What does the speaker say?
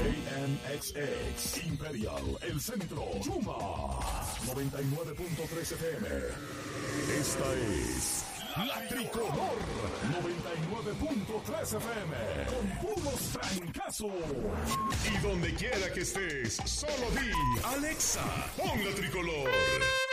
KNXX Imperial, El Centro, Yuma, 99.3 FM. Esta es La Tricolor, 99.3 FM, con puros trancazos. Y donde quiera que estés, solo di, Alexa, pon La Tricolor.